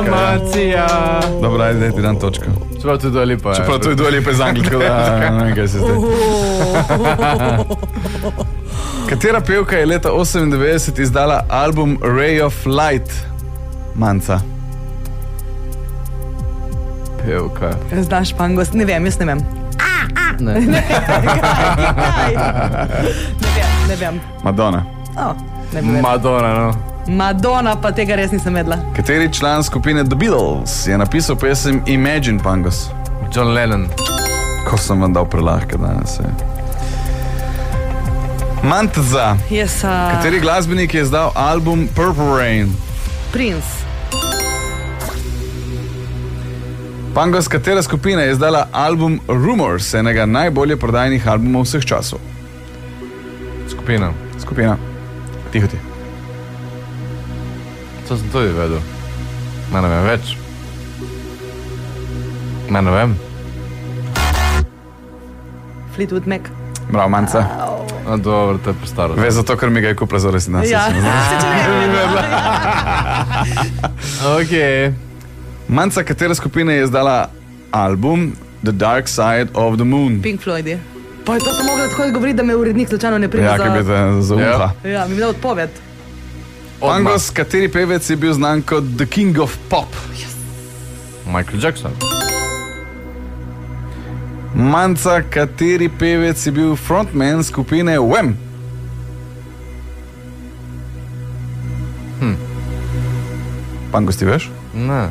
Macija. Dobro, ajde, ti dam točko. Čeprav to je Dua Lipa. Čeprav to je Dua Lipa iz Anglije, tako da ne vem, kaj se zdaj. Katera pevka je leta 98 izdala album Ray of Light? Manca. Pevka. Znaš Pangos? Ne vem, jaz ne vem. Ne. Ne vem. Madonna. Ne vem. Madonna, no. Madonna, pa tega res nisem vedela. Kateri član skupine The Beatles je napisal pesem Imagine, Pangos? John Lennon. Ko sem vam dal prelahke danes. Manca. Yes, Kateri glasbenik je izdal album Purple Rain? Prince. Pangos, katera skupina je izdala album Rumors, enega najbolje prodajnih albumov vseh časov? Skupina. Tiho ti. To sem tudi vedel. Ma ne vem več. Ma ne vem. Fleetwood Mac. Bravo, Manca. A dobro, to je prestaro. Ve zato, ker mi ga je kupila za res nas. Ja. Ok. Manca, katera skupina je izdala album The Dark Side of the Moon? Pink Floyd je. Pa to sem mogla tako govoriti, da me urednik slučajno ne prime Ja, kaj bi te za uha. Ja, mi bi dal odpoved. Pangos, kateri pevec je bil znan kot The King of Pop? Michael Jackson. Manca, kateri pevec je bil frontman skupine Wham? Pangos, ti veš? Ne.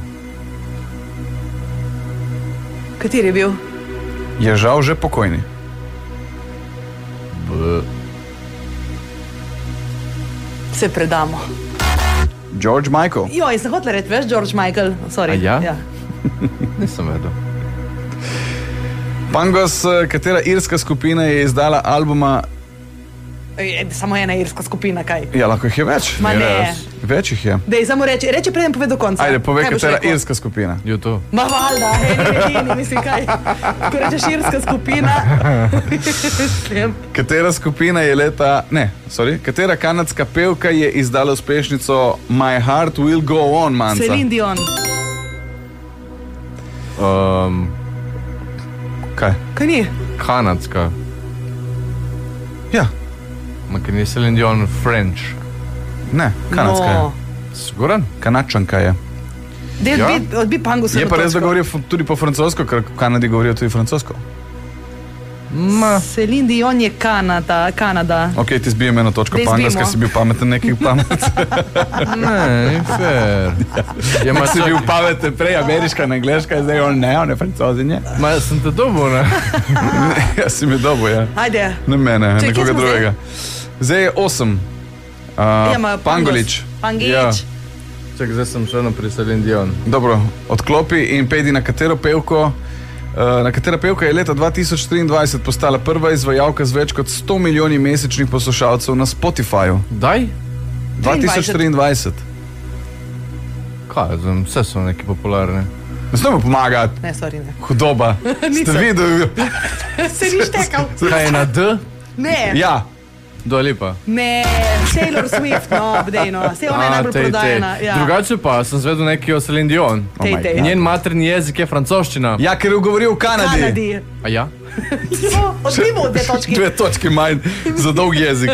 Kateri je bil? Je žal že pokojni. Se predamo. George Michael. Joj, sem hotela reči, veš, George Michael. Sorry. A ja? Nisem vedel. Pangos, katera irska skupina je izdala albuma? Samo ena irska skupina, kaj? Ja, lahko jih je več. Ma ne. Več jih je. Dej, samo reči preden poved do konca. Ajde, povej, Kaj boš katera rekel? irska skupina. YouTube. Ma valjda, edini, mislim kaj. Ko rečeš irska skupina. Mislim. Katera kanadska pevka je izdala uspešnico My Heart Will Go On, Manca? Celine Dion. Kaj? Kaj ni? Kanadska. Ja, Ma ker ni Celine Dion French. ne, kanadska je. Siguran? Kanačanka je. Dej, Ja. odbi Pangusa. Je pa res, da govorijo tudi po francosko, ker v Kanadi govorijo tudi francosko. Ma. Celine Dion je Kanada. Ok, ti zbijem eno točko, Daj, Pangos, zbijemo. ker si bil pameten, nekaj pameten. Ne, ni fair. Ja, ma Si bil pameten prej, ameriška in angleška, zdaj on je francozinje. Ma sem te dobil, ne? Ja, si mi dobo, ja. Ajde. Ne mene, Čakaj, kje nekoga smo zdaj? drugega. Zdaj je 8. Pangolič. Pangič. Ja. Čak, zdaj sem še eno pri Celine Dion. Dobro, odklopi in pejdi na katero pevko. Na katera pevka je leta 2023 postala prva izvajalka z več kot 100 milijoni mesečnih poslušalcev na Spotifyju. Daj? 2023. Kaj, znam, vse so neki popularni. Ne smemo pomagati. Ne, sorry, ne. Hudoba. Ste Nisem. videli? Se ni štekal. Kaj je na D? Ne. Ja. Dua Lipa. Ne, Taylor Swift, no, obdejno. Vse ona je najbolj prodajena. Ja. Drugače pa sem zvedel nekaj o Celine Dion. Tej, tej. Njen materni jezik je francoščina. Ja, ker je govoril v Kanadi. Kanadi. A ja? Odbimo 2 točki. 2 točke manj za dolg jezik.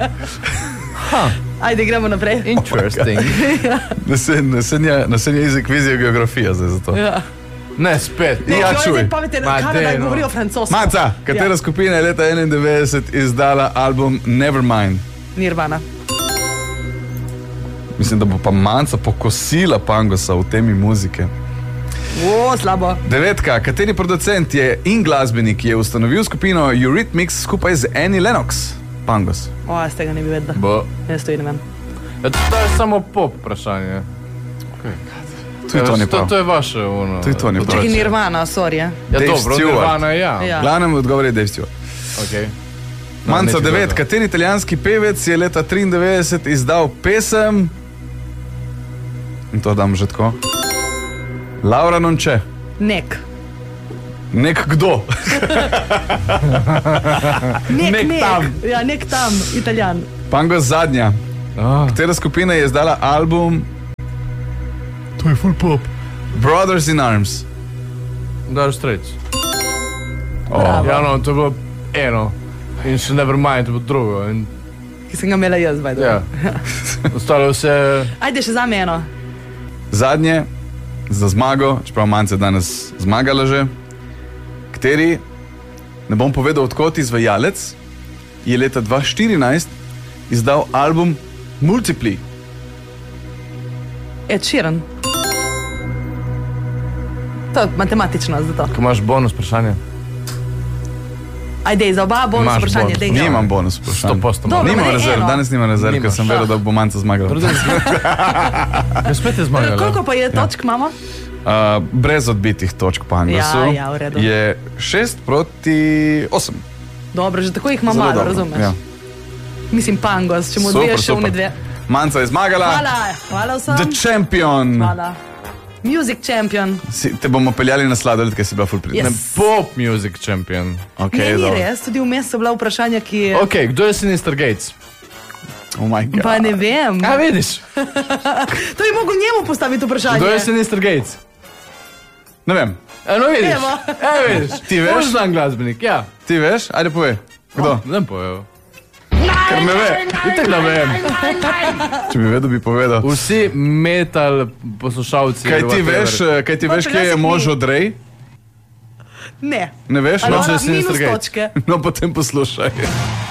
Ajde, gremo naprej. Interesting. Naslednji jezik, vizija, geografija zdaj za to. Ja. Ne, spet. Ja, čuj. Ma, Kanada dej, no. govorijo francosko. Manca, katera skupina je leta 91 izdala album Nevermind? Nirvana. Mislim, da bo pa Manca pokosila Pangosa v temi muzike. Slabo. 9. Kateri producent je in glasbenik je ustanovil skupino Eurythmics skupaj z Annie Lennox? Pangos. Jaz tega ne bi vedela. Bo. Jaz to ne vem. Ja, to je samo pop vprašanje. Tudi to ni prav. To je vaše ono. Tudi to ni prav. Čekaj, Nirvana, sorry. Ja, Dave dobro, Stewart. Nirvana, ja. Ja. Glavnem odgovor je Dave Stewart. Okay. Manca 9. Kateri italijanski pevec je leta 93 izdal pesem? In to dam že tako. Laura Nonče. Nek. Nek kdo? Nek tam. Ja, nek tam, Italijan. Pangos zadnja. Katera skupina je izdala album to je full pop. Brothers in Arms. Dire Straits. Bravo. Ja, no, to je bilo eno. In še Nevermind, to je bilo drugo. In, Ki sem ga imela jaz, bajdo. ja. Ostalo vse... Ajde, še za me eno. Zadnje, za zmago, čeprav Manca je danes zmagala že, kateri, ne bom povedal odkot, izvajalec je leta 2014 izdal album Multiply. Ed Sheeran. To je matematično, zato. Ko imaš bonus vprašanje. Ajde, za oba bonus Imaš vprašanje, bonus. dej. Nimam bonus vprašanja. 100% Dobro, Nimam ne, rezerv, eno. danes nimam rezerv, ker Nimaš. sem veril, da bo Manca zmagala. Ja, spet je zmagala. Koliko pa je točk imamo? Brez odbitih točk po Angelsu Ja, v redu. je 6-8. Dobro, že tako jih ima Zelo malo, dobro, razumeš? ja. Mislim, pangos, če mu Super, odviješ še super. une dve. Manca je zmagala. Hvala vsem. The Champion. Hvala. Music champion. Te bomo peljali na sladoled, ker si bila full pridna. Yes. Pop music champion. Okay, Ne, ni dobro. res, tudi vmes so bila vprašanja, ki je... Ok, kdo je Sinister Gates? Oh my God. Pa ne vem. A vidiš? To bi mogel njemu postaviti vprašanje. Kdo je Sinister Gates? Ne vem. No vidiš? Evo. Vidiš? Ti veš? On znan glasbenik, ja. Ti veš? Ajde povej. Kdo? Ne bom povedal. Ker me ve. Itak da vem. Če bi vedel, bi povedal. Vsi metal poslušalci. Kaj ti whatever. veš, kje je mož Odrej? Ne. Ne veš? Ali No, če ona si Sinister minus Gates. točke. no potem poslušaj.